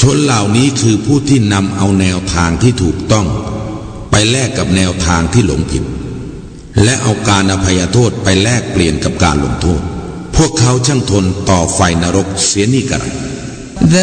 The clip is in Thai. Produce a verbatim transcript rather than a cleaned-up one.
นเหล่านี้คือผู้ที่นำเอาแนวทางที่ถูกต้องไปแลกกับแนวทางที่หลงผิดและเอาการอภัยโทษไปแลกเปลี่ยนกับการลงโทษพวกเขาช่างทนต่อไฟนรกเสียนี่กระไร